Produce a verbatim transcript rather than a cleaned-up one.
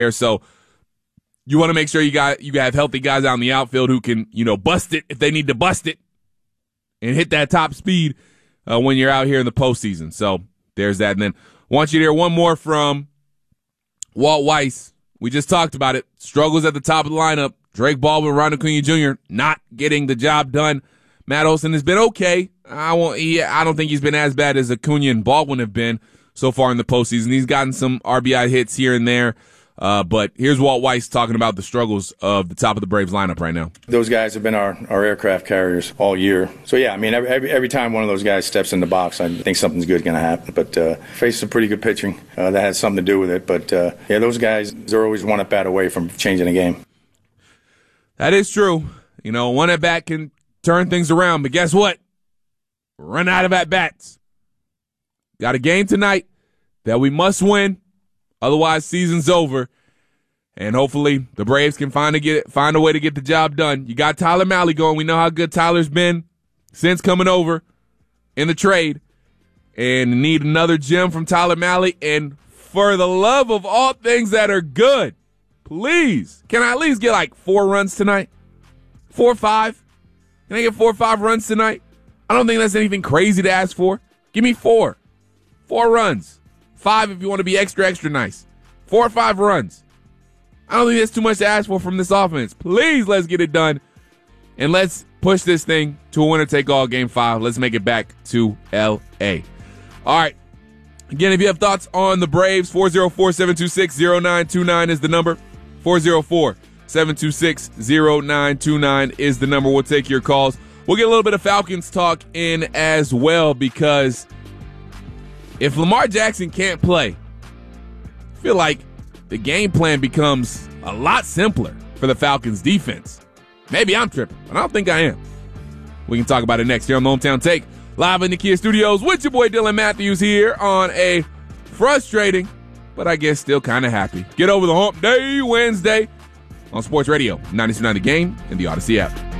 there. So you want to make sure you got you have healthy guys out in the outfield who can, you know, bust it if they need to bust it and hit that top speed uh, when you're out here in the postseason. So there's that. And then I want you to hear one more from Walt Weiss. We just talked about it. Struggles at the top of the lineup. Drake Baldwin, Ron Acuna Junior not getting the job done. Matt Olson has been okay. I won't. He, I don't think he's been as bad as Acuna and Baldwin have been so far in the postseason. He's gotten some R B I hits here and there. Uh, but here's Walt Weiss talking about the struggles of the top of the Braves lineup right now. Those guys have been our, our aircraft carriers all year. So, yeah, I mean, every, every, every time one of those guys steps in the box, I think something's good going to happen. But uh, faced some pretty good pitching. Uh, that has something to do with it. But, uh, yeah, those guys, they're always one at-bat away from changing the game. That is true. You know, one at-bat can turn things around. But guess what? Run out of at-bats. Got a game tonight that we must win. Otherwise, season's over. And hopefully the Braves can find a, get, find a way to get the job done. You got Tyler Mahle going. We know how good Tyler's been since coming over in the trade. And need another gem from Tyler Mahle. And for the love of all things that are good, please, can I at least get like four runs tonight? Four or five? Can I get four or five runs tonight? I don't think that's anything crazy to ask for. Give me four. Four runs. Five if you want to be extra, extra nice. Four or five runs. I don't think that's too much to ask for from this offense. Please, let's get it done. And let's push this thing to a winner-take-all game five. Let's make it back to L A. All right. Again, if you have thoughts on the Braves, four oh four, seven two six, oh nine two nine is the number. four oh four, seven two six, oh nine two nine is the number. We'll take your calls. We'll get a little bit of Falcons talk in as well, because if Lamar Jackson can't play, I feel like the game plan becomes a lot simpler for the Falcons defense. Maybe I'm tripping, but I don't think I am. We can talk about it next here on the Hometown Take, live in the Kia Studios with your boy Dylan Matthews here on a frustrating, but I guess still kind of happy Get Over the Hump Day Wednesday on Sports Radio ninety-two point nine The Game and the Odyssey app.